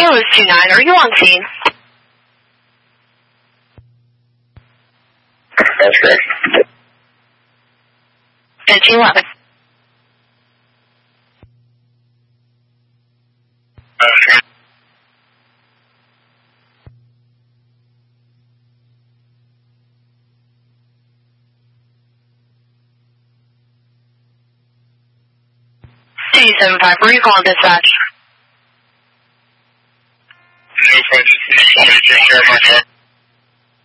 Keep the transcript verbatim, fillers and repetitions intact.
Kayla's two nine, are you on scene? That's correct. fifteen eleven. Okay. two seven five, where are you calling dispatch? No, if I just need somebody to take care of my car.